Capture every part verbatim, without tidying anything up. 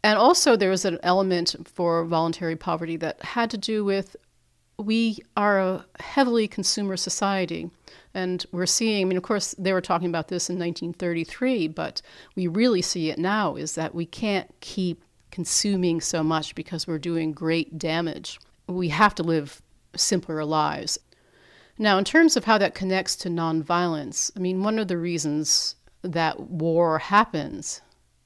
And also there was an element for voluntary poverty that had to do with we are a heavily consumer society. And we're seeing, I mean, of course, they were talking about this in nineteen thirty-three, but we really see it now is that we can't keep consuming so much because we're doing great damage. We have to live simpler lives. Now, in terms of how that connects to nonviolence, I mean, one of the reasons that war happens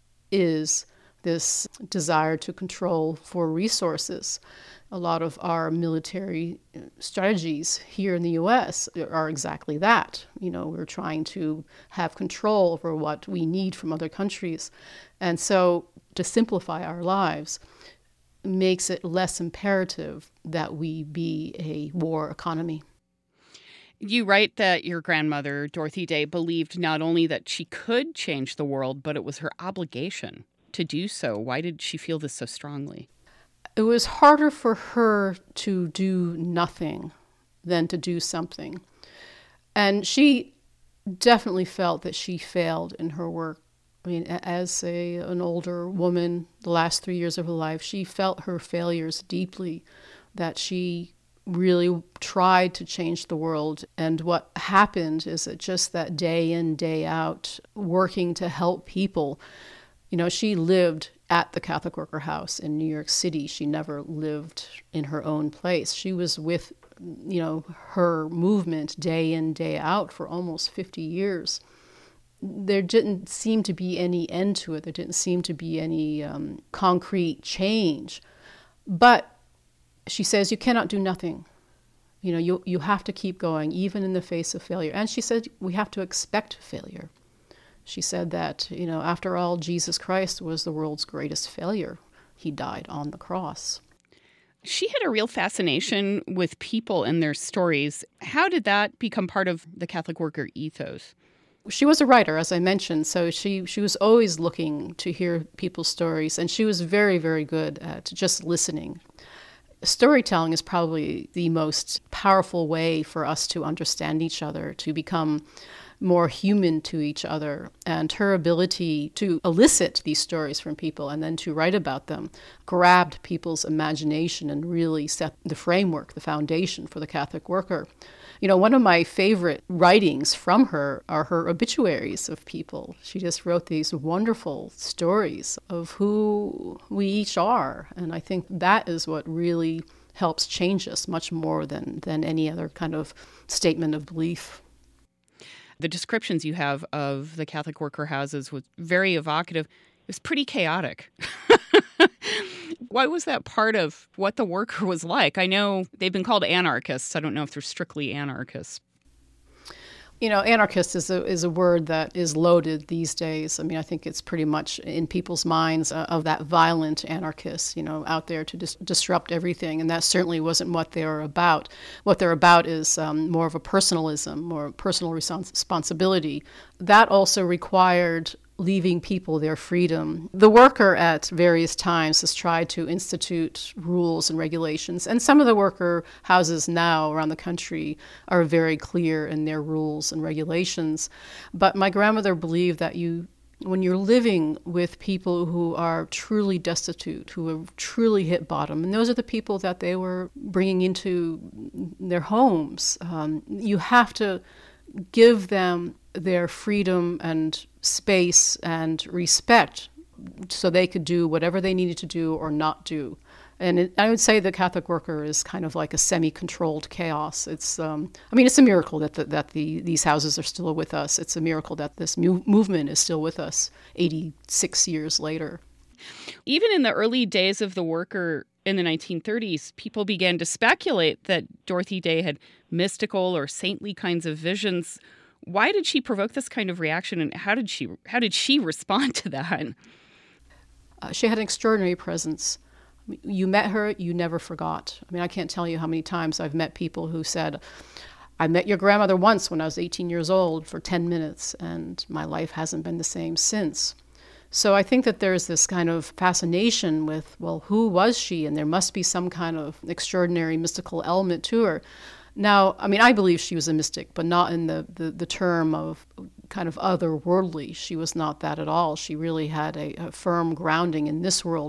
is this desire to control for resources. A lot of our military strategies here in the U S are exactly that. You know, we're trying to have control over what we need from other countries. And so to simplify our lives makes it less imperative that we be a war economy. You write that your grandmother, Dorothy Day, believed not only that she could change the world, but it was her obligation to do so. Why did she feel this so strongly? It was harder for her to do nothing than to do something. And she definitely felt that she failed in her work. I mean, as a, an older woman, the last three years of her life, she felt her failures deeply, that she really tried to change the world. And what happened is that just that day in, day out, working to help people, you know, she lived at the Catholic Worker House in New York City. She never lived in her own place. She was with, you know, her movement day in, day out for almost fifty years. There didn't seem to be any end to it. There didn't seem to be any um, concrete change. But she says, you cannot do nothing. You know, you you have to keep going, even in the face of failure. And she said, we have to expect failure. She said that, you know, after all, Jesus Christ was the world's greatest failure. He died on the cross. She had a real fascination with people and their stories. How did that become part of the Catholic worker ethos? She was a writer, as I mentioned, so she, she was always looking to hear people's stories, and she was very, very good at just listening. Storytelling is probably the most powerful way for us to understand each other, to become more human to each other. And her ability to elicit these stories from people and then to write about them grabbed people's imagination and really set the framework, the foundation for the Catholic worker. You know, one of my favorite writings from her are her obituaries of people. She just wrote these wonderful stories of who we each are. And I think that is what really helps change us much more than, than any other kind of statement of belief. The descriptions you have of the Catholic worker houses was very evocative. It was pretty chaotic. Why was that part of what the worker was like? I know they've been called anarchists. I don't know if they're strictly anarchists. You know, anarchist is a is a word that is loaded these days. I mean, I think it's pretty much in people's minds uh, of that violent anarchist, you know, out there to dis- disrupt everything. And that certainly wasn't what they were about. What they're about is um, more of a personalism, more personal respons- responsibility. That also required leaving people their freedom. The worker at various times has tried to institute rules and regulations, and some of the worker houses now around the country are very clear in their rules and regulations. But my grandmother believed that you, when you're living with people who are truly destitute, who have truly hit bottom, and those are the people that they were bringing into their homes, um, you have to give them their freedom and space and respect so they could do whatever they needed to do or not do. And it, I would say the Catholic worker is kind of like a semi-controlled chaos. It's, um, I mean, it's a miracle that the, that the these houses are still with us. It's a miracle that this mu- movement is still with us eighty-six years later. Even in the early days of the worker in the nineteen thirties, people began to speculate that Dorothy Day had mystical or saintly kinds of visions. Why did she provoke this kind of reaction, and how did she how did she respond to that? Uh, she had an extraordinary presence. You met her, you never forgot. I mean, I can't tell you how many times I've met people who said, I met your grandmother once when I was eighteen years old for ten minutes, and my life hasn't been the same since. So I think that there's this kind of fascination with, well, who was she? And there must be some kind of extraordinary mystical element to her. Now, I mean, I believe she was a mystic, but not in the, the, the term of kind of otherworldly. She was not that at all. She really had a, a firm grounding in this world